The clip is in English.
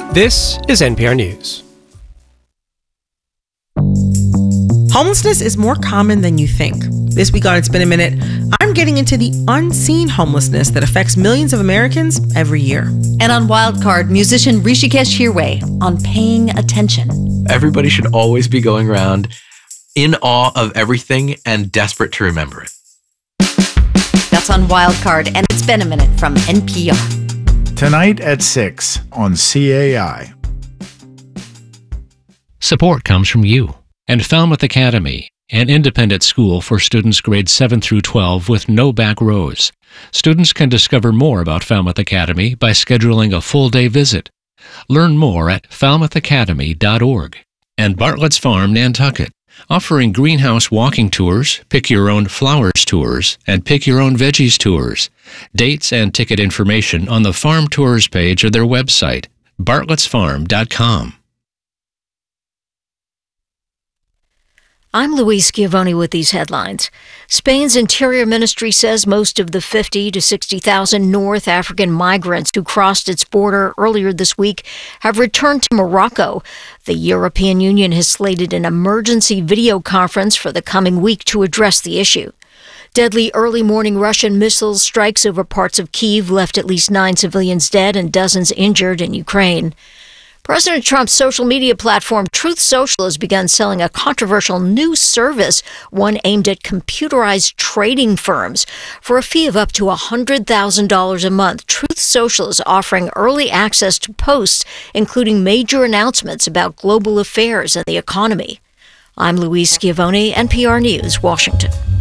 This is NPR News. Homelessness is more common than you think. This week on It's Been a Minute, I'm getting into the unseen homelessness that affects millions of Americans every year. And on Wildcard, musician Rishikesh Hirway on paying attention. Everybody should always be going around in awe of everything and desperate to remember it. That's on Wildcard, and It's Been a Minute from NPR. Tonight at 6 on CAI. Support comes from you and Falmouth Academy, an independent school for students grades 7 through 12 with no back rows. Students can discover more about Falmouth Academy by scheduling a full-day visit. Learn more at falmouthacademy.org. And Bartlett's Farm, Nantucket, offering greenhouse walking tours, pick your own flowers tours, and pick your own veggies tours. Dates and ticket information on the farm tours page of their website, bartlettsfarm.com. I'm Louise Schiavone with these headlines. Spain's Interior Ministry says most of the 50 to 60,000 North African migrants who crossed its border earlier this week have returned to Morocco. The European Union has slated an emergency video conference for the coming week to address the issue. Deadly early morning Russian missile strikes over parts of Kyiv left at least 9 civilians dead and dozens injured in Ukraine. President Trump's social media platform Truth Social has begun selling a controversial new service, one aimed at computerized trading firms. For a fee of up to $100,000 a month, Truth Social is offering early access to posts, including major announcements about global affairs and the economy. I'm Louise Schiavone, NPR News, Washington.